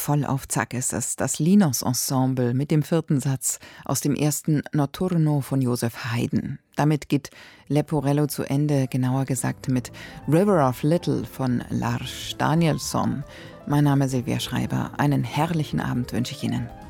voll auf Zack ist es, das Linos-Ensemble mit dem 4. Satz aus dem ersten Notturno von Joseph Haydn. Damit geht Leporello zu Ende, genauer gesagt mit River of Little von Lars Danielsson. Mein Name ist Silvia Schreiber. Einen herrlichen Abend wünsche ich Ihnen.